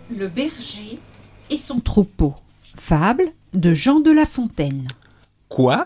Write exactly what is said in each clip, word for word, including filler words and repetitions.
Le berger et son troupeau. Fable de Jean de La Fontaine. Quoi ?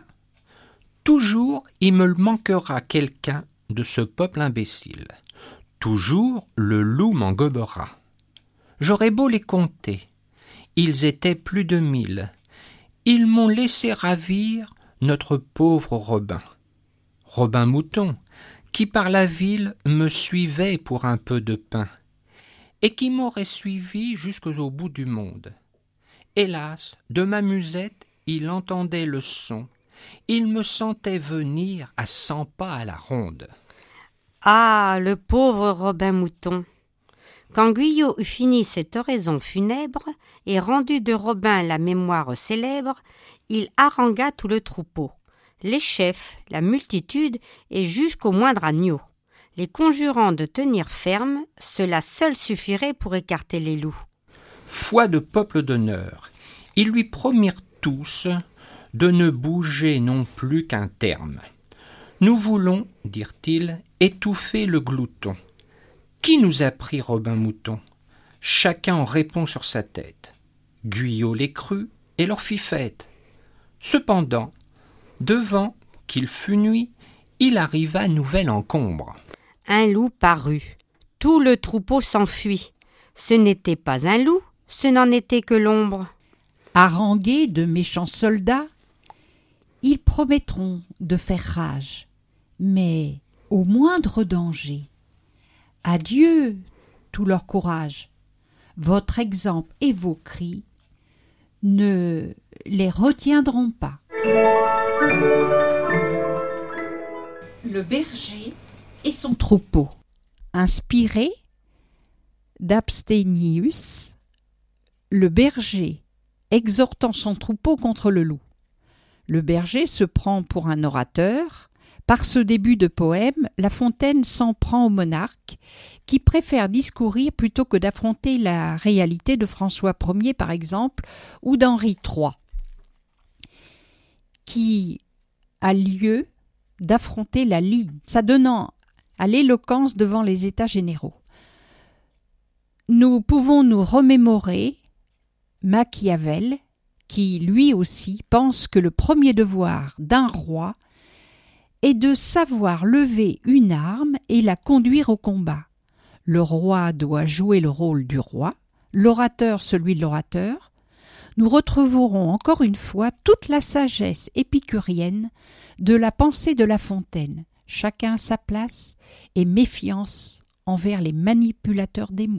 Toujours il me manquera quelqu'un de ce peuple imbécile. Toujours le loup m'en gobera. J'aurais beau les compter, ils étaient plus de mille. Ils m'ont laissé ravir notre pauvre Robin. Robin Mouton, qui par la ville me suivait pour un peu de pain, et qui m'aurait suivi jusqu'au bout du monde. Hélas, de ma musette, il entendait le son, il me sentait venir à cent pas à la ronde. Ah, le pauvre Robin Mouton! Quand Guyot eut fini cette oraison funèbre et rendu de Robin la mémoire célèbre, il harangua tout le troupeau, les chefs, la multitude et jusqu'au moindre agneau, les conjurant de tenir ferme, cela seul suffirait pour écarter les loups. Foi de peuple d'honneur, ils lui promirent tous de ne bouger non plus qu'un terme. Nous voulons, dirent-ils, étouffer le glouton. Qui nous a pris Robin Mouton ? Chacun en répond sur sa tête. Guyot les crut et leur fit fête. Cependant, devant qu'il fût nuit, il arriva nouvel encombre. Un loup parut. Tout le troupeau s'enfuit. Ce n'était pas un loup, ce n'en était que l'ombre. Harangués de méchants soldats, ils promettront de faire rage, mais au moindre danger. Adieu tout leur courage. Votre exemple et vos cris ne les retiendront pas. Le berger et son troupeau. Inspiré d'Absténius, le berger exhortant son troupeau contre le loup. Le berger se prend pour un orateur. Par ce début de poème, La Fontaine s'en prend au monarque, qui préfère discourir plutôt que d'affronter la réalité de François Ier, par exemple, ou d'Henri trois, qui a lieu d'affronter la Ligue, s'adonnant à l'éloquence devant les États généraux. Nous pouvons nous remémorer Machiavel, qui lui aussi pense que le premier devoir d'un roi est de savoir lever une arme et la conduire au combat. Le roi doit jouer le rôle du roi, l'orateur celui de l'orateur. Nous retrouverons encore une fois toute la sagesse épicurienne de la pensée de La Fontaine, chacun à sa place et méfiance envers les manipulateurs des mots.